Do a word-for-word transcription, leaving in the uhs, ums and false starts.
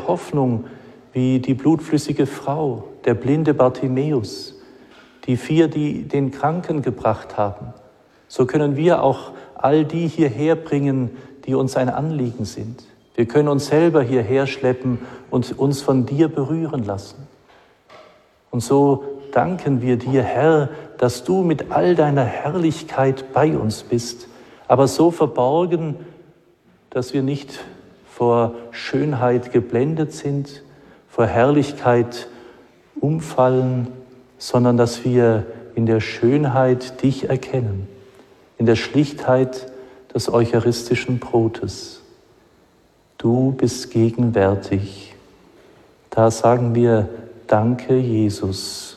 der Hoffnung wie die blutflüssige Frau, der blinde Bartimäus, die vier, die den Kranken gebracht haben. So können wir auch all die hierher bringen, die uns ein Anliegen sind. Wir können uns selber hierher schleppen und uns von dir berühren lassen. Und so danken wir dir, Herr, dass du mit all deiner Herrlichkeit bei uns bist, aber so verborgen, dass wir nicht vor Schönheit geblendet sind, vor Herrlichkeit umfallen, sondern dass wir in der Schönheit dich erkennen, in der Schlichtheit des eucharistischen Brotes. Du bist gegenwärtig. Da sagen wir, danke, Jesus.